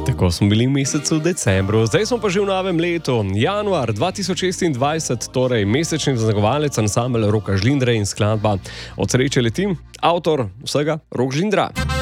Tako smo bili v mesecu decembru, zdaj smo pa že v novem letu. Januar 2026, torej mesečni zmagovalec ansambel Roka Žlindre in skladba Od sreče letim, avtor vsega Rok Žlindra.